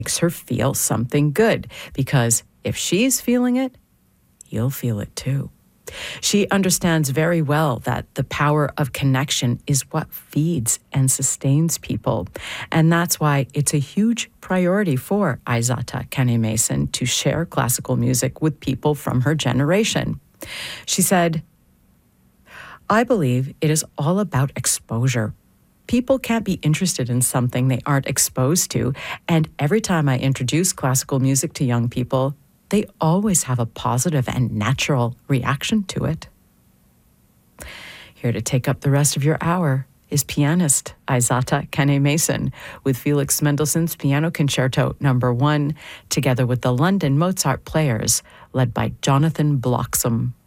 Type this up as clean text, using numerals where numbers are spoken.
makes her feel something good, because if she's feeling it, you'll feel it too. She understands very well that the power of connection is what feeds and sustains people. And that's why it's a huge priority for Aizata Kane-Mason to share classical music with people from her generation. She said, "I believe it is all about exposure. People can't be interested in something they aren't exposed to, and every time I introduce classical music to young people, they always have a positive and natural reaction to it." Here to take up the rest of your hour is pianist Aizata Kane-Mason with Felix Mendelssohn's Piano Concerto No. 1, together with the London Mozart Players, led by Jonathan Bloxam.